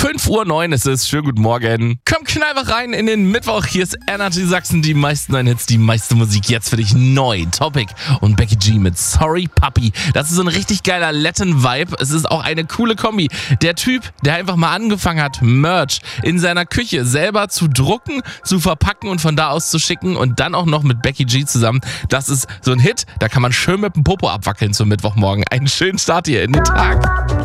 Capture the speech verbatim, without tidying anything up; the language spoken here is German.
fünf Uhr neun ist es. Schönen guten Morgen. Komm, knall wach rein in den Mittwoch. Hier ist Energy Sachsen. Die meisten neuen Hits, die meiste Musik jetzt für dich neu. Topic und Becky G mit Sorry Puppy. Das ist so ein richtig geiler Latin-Vibe. Es ist auch eine coole Kombi. Der Typ, der einfach mal angefangen hat, Merch in seiner Küche selber zu drucken, zu verpacken und von da aus zu schicken und dann auch noch mit Becky G zusammen. Das ist so ein Hit, da kann man schön mit dem Popo abwackeln zum Mittwochmorgen. Einen schönen Start hier in den Tag.